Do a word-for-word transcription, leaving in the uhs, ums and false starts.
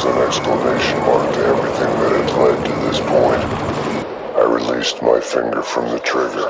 an exclamation mark to everything that had led to this point. I released my finger from the trigger.